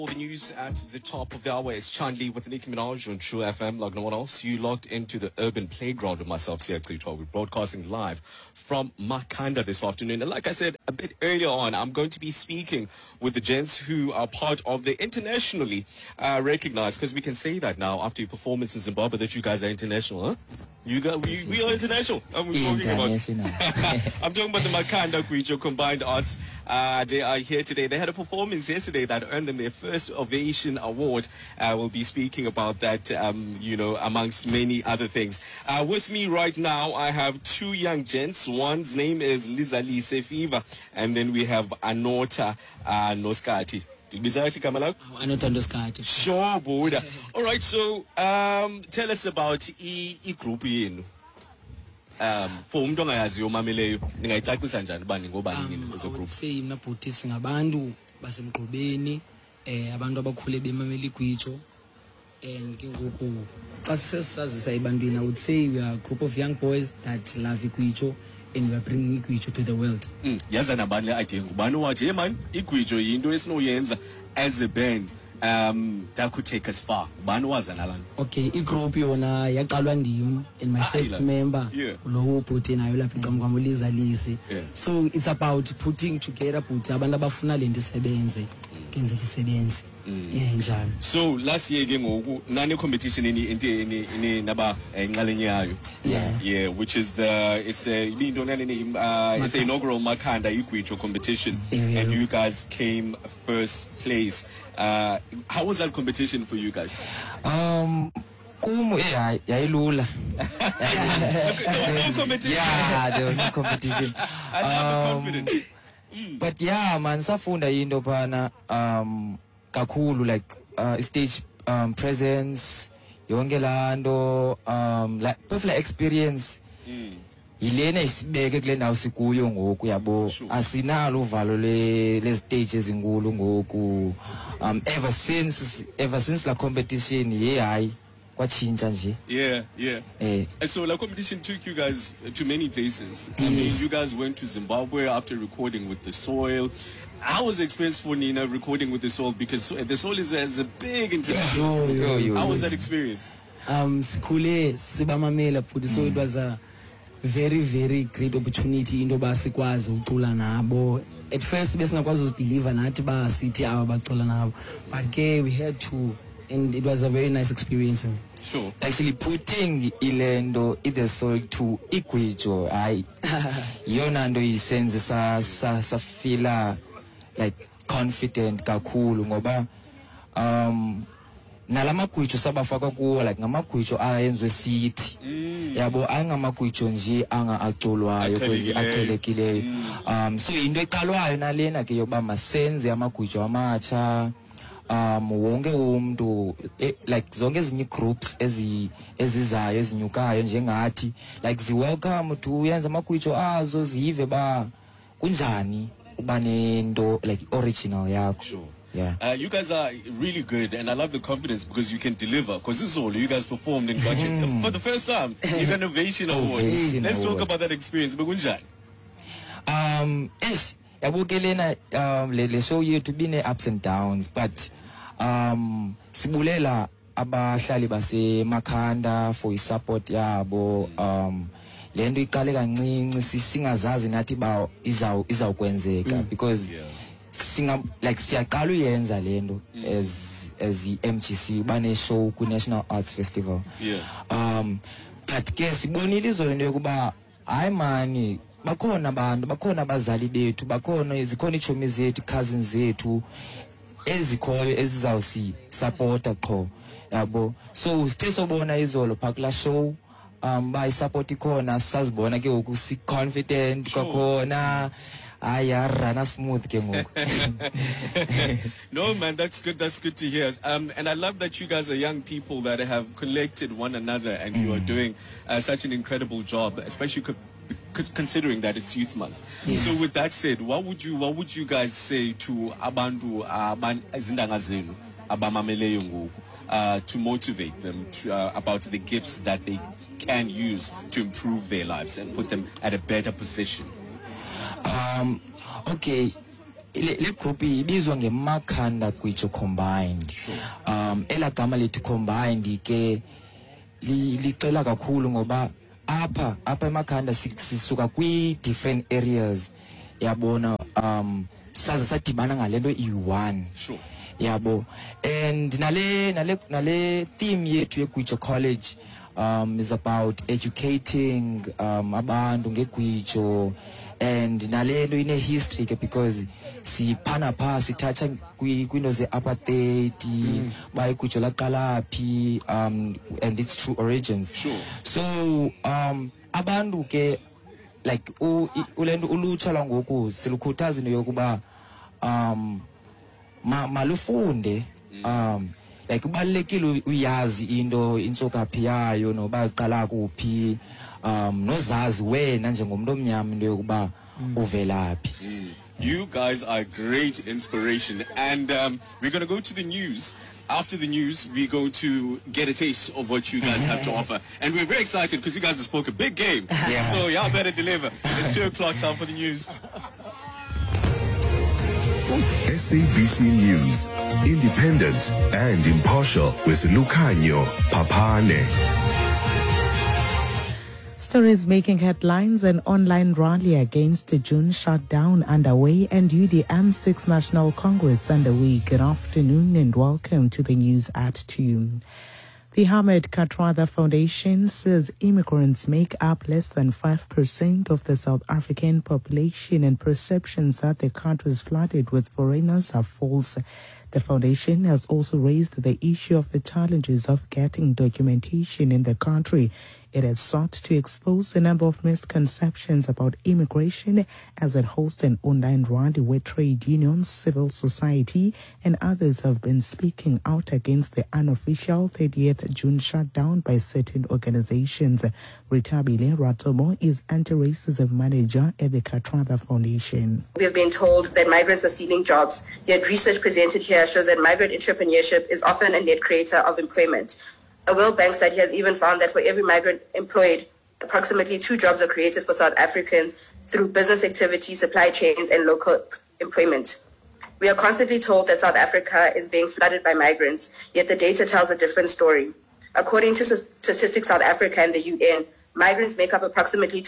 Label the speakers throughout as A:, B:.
A: All the news at the top of the hour is Chandli with Nicki Minaj on True FM. Like no one else, you logged into the urban playground with myself, Sia Klitwa. We're broadcasting live from Makhanda this afternoon. And like I said a bit earlier on, I'm going to be speaking with the gents who are part of the internationally recognized, because we can say that now after your performance in Zimbabwe that you guys are international, huh? We are international. I'm talking I'm talking about the Makhanda Gwijo Combined Arts. They are here today. They had a performance yesterday that earned them their first Ovation Award. We'll be speaking about that, amongst many other things. With me right now, I have two young gents. One's name is Lizalise Fever, and then we have Anota Noskati.
B: Anota Noskati.
A: Sure, Buddha. All right, so tell us about group yenu. For umuntu ongayaziyo omameleyo ningayicacisa kanjani bani ngobani as a group?
B: Say mina bhuti singabantu basemgqobeni abantu abakhule bemamela igwijo and ke ngoku xa sesazisa ebantwini, I would say we are a group of young boys that love igwijo and we are bringing igwijo to the world.
A: Yaza nabani le idea ngubani wathi hey man igwijo yinto esinoyenza as a band that could take us far? Bani waza nalana?
B: Okay, igroup yona yaqalwa ndim and my first member lo bhuti nayo lapha icamkwami uLizalise. So it's about putting together bhuti abantu abafuna lento isebenze kenzela isebenze. Njalo. So
A: last year ke ngoku nane competition ini naba enqalenye yayo. Yeah, which is it's the inaugural Makhanda Igwijo competition, and you guys came first place. How was that competition for you guys?
B: Yayilula.
A: No competition.
B: Yeah, there was no competition.
A: I love the confidence.
B: But yeah, man, safunda into phana kakhulu, like stage presence, yonke lanto, like personal experience. Yilena isibeke kule ndawo sikuyo ngoku yabo, asinalo uvalo le stage ezinkulu ngoku. Ever since la competition hayi kwachinja nje.
A: Yeah. And so la competition took you guys to many places. I mean, you guys went to Zimbabwe after recording with The Soil. How was the experience for Nina recording with The Soil? Because The Soil is a big international. How was that experience?
B: Sikhule sibamamela futhi, so it was a very, very great opportunity into ba sikwazi ucula nabo. At first besingakwazi uzibelieve nathi ba sithi aba bacula nabo, but ke we had to, and it was a very nice experience.
A: Sure.
B: Actually putting ilendo The Soil to igwijo yona ndo isenze sa feel like confident kakhulu ngoba nalamagwijo sabafaka kuwo like ngamagwijo ayenzwe city yabo angamagwijo nje aculwayo kwezi aqhelekileyo. So into eqalwayo nalena ke yoba masenze amagwijo amatsha, wonke umuntu like zonke ezinye groups ezizayo ezinyukayo njengathi like zi welcome to uyenza amagwijo azo zive ba kunjani ubanendo like original yakho.
A: Sure.
B: Yeah.
A: You guys are really good, and I love the confidence because you can deliver. Because this is all you guys performed in Budget for the first time. You got an Ovation Award. Let's talk about that experience. Begunjani.
B: Yabukelena le show yethu bine ups and downs, but sibulela abahlali base Makhanda for support yabo. Lento iqale kancinci singazazi nathi ba izawukwenzeka because siyaqala uyenza lento as MGC bane show ku National Arts Festival. But ke sibonile izolo yokuba hayi mani bakhona abantu, bakhona abazali bethu, zikhona ichomi zethu, cousins zethu ezikhoyo ezizawusi supporta qho yabo. So sithe sobona izolo phakula show by support ikhona, sazibona ke ngoku si confident kwakhona run smooth ke ngoku.
A: No man, that's good to hear. And I love that you guys are young people that have collected one another, and you are doing such an incredible job, especially considering that it's Youth Month. Yes. So with that said, what would you guys say to abantu izindanga zenu abamameleyo ngoku to motivate them about the gifts that they can use to improve their lives and put them at a better position?
B: Okay, le group ibizwa ngeMakhanda Gwijo Combined. Elagama lethu combined ke liqela kakhulu ngoba apha eMakhanda sisuka kwi different areas yabona saze sadibana ngalento i1 yabo, and nale theme yethu yeGwijo College is about educating abantu ngegwijo, and nalento ine history ke because siphana phansi sithatha kwinto ze-apartheid bayigwijo laqala phi and its true origins. So abantu ke like ulento ulutsha lwangoku silukhuthaza into yokuba malufunde like kubalekile uyazi into insokaphi yayo noba iqala kuphi nozazi wena njengomuntu omnyama into yokuba uvelaphi.
A: You guys are great inspiration, and we're going to go to the news. After the news, we're going to get a taste of what you guys have to offer. And we're very excited because you guys have spoke a big game. So y'all better deliver. It's 2 o'clock time for the news.
C: SABC News, independent and impartial with Lukhanyo Papane.
D: Stories making headlines: an online rally against the June shutdown underway, and UDM 6th National Congress underway. Good afternoon and welcome to the news at 2. The Hamid Kathrada Foundation says immigrants make up less than 5% of the South African population, and perceptions that the country is flooded with foreigners are false. The foundation has also raised the issue of the challenges of getting documentation in the country. It has sought to expose a number of misconceptions about immigration as it hosts an online rally where trade unions, civil society, and others have been speaking out against the unofficial 30th June shutdown by certain organizations. Ritabile Ratomo is anti-racism manager at the Kathrada Foundation.
E: We have been told that migrants are stealing jobs, yet research presented here shows that migrant entrepreneurship is often a net creator of employment. A World Bank study has even found that for every migrant employed, approximately 2 jobs are created for South Africans through business activity, supply chains, and local employment. We are constantly told that South Africa is being flooded by migrants, yet the data tells a different story. According to Statistics South Africa and the UN, migrants make up approximately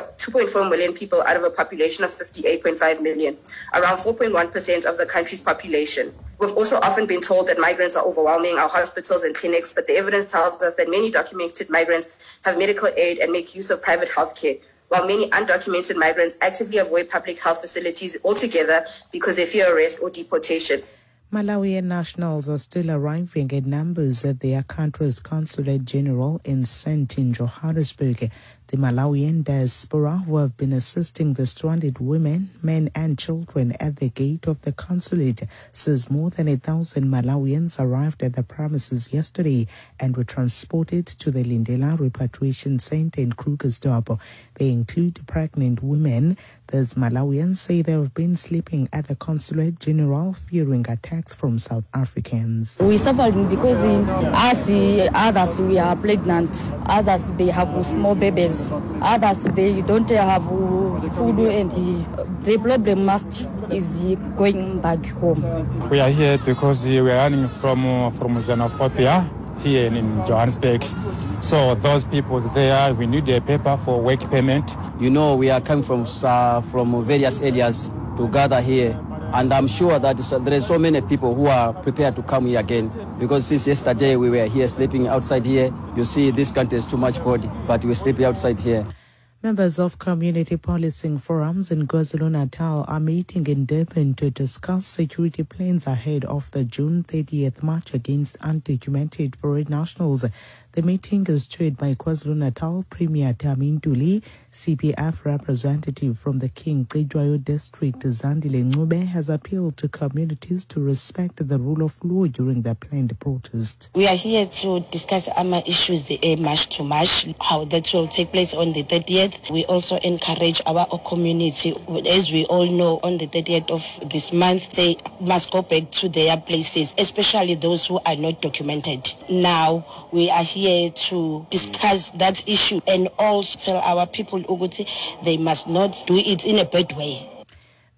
E: 2.4 million people out of a population of 58.5 million, around 4.1% of the country's population. We've also often been told that migrants are overwhelming our hospitals and clinics, but the evidence tells us that many documented migrants have medical aid and make use of private health care, while many undocumented migrants actively avoid public health facilities altogether because they fear arrest or deportation.
D: Malawian nationals are still arriving in numbers at their country's consulate general sent in Johannesburg. The Malawian diaspora, who have been assisting the stranded women, men and children at the gate of the consulate, says more than 1,000 Malawians arrived at the premises yesterday and were transported to the Lindela Repatriation Center in Krugersdorp. They include pregnant women. Those Malawians say they have been sleeping at the consulate general fearing attacks from South Africans.
F: We suffer because others we are pregnant, others they have small babies. Others, they don't have food, and the problem is going back home.
G: We are here because we are running from xenophobia here in Johannesburg. So those people there, we need a paper for work payment.
H: You know, we are coming from various areas to gather here. And I'm sure that there are so many people who are prepared to come here again. Because since yesterday we were here sleeping outside here. You see, this country is too much cold, but we're sleeping outside here.
D: Members of community policing forums in KwaZulu-Natal are meeting in Durban to discuss security plans ahead of the June 30th march against undocumented foreign nationals. The meeting is chaired by KwaZulu-Natal Premier Tami Ntuli. CPF representative from the King Cedwayo district, Zandile Ncube, has appealed to communities to respect the rule of law during the planned protest.
I: We are here to discuss our issues, march to march, how that will take place on the 30th. We also encourage our community, as we all know, on the 30th of this month, they must go back to their places, especially those who are not documented. Now, we are here to discuss that issue and also tell our people they must not do it in a bad way.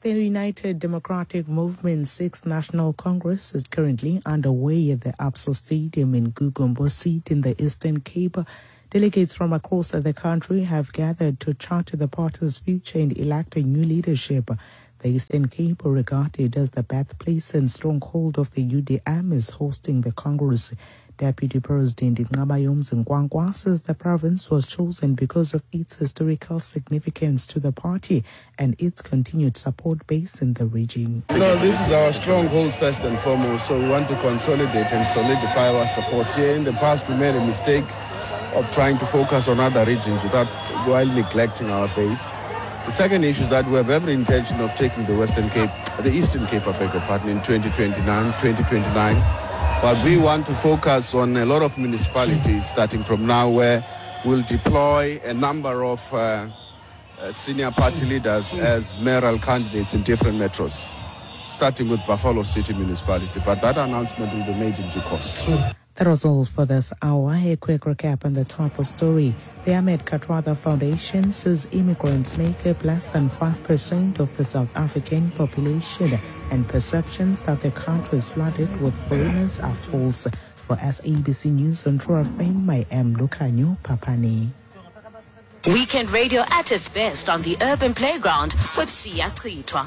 D: The United Democratic Movement's 6th National Congress is currently underway at the Absa Stadium in Gugumbo Seat in the Eastern Cape. Delegates from across the country have gathered to chart the party's future and elect a new leadership. The Eastern Cape, regarded as the birthplace and stronghold of the UDM, is hosting the Congress. Deputy President Nqabayom Zingwangwa says the province was chosen because of its historical significance to the party and its continued support base in the region.
J: No, this is our stronghold first and foremost, so we want to consolidate and solidify our support here. In the past, we made a mistake of trying to focus on other regions while neglecting our base. The second issue is that we have every intention of taking the Eastern Cape, I beg your pardon, in 2029. But we want to focus on a lot of municipalities starting from now, where we'll deploy a number of senior party leaders as mayoral candidates in different metros, starting with Buffalo City Municipality. But that announcement will be made in due course.
D: That was all for this hour. A quick recap on the top of story. The Ahmed Kathrada Foundation says immigrants make up less than 5% of the South African population, and perceptions that the country is flooded with foreigners are false. For SABC News on True FM, I am Lukanyo Papani.
K: Weekend radio at its best on the Urban Playground with Sia Klitwa.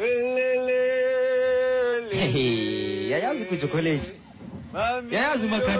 B: Hey, yayazi kucho college. Yayazi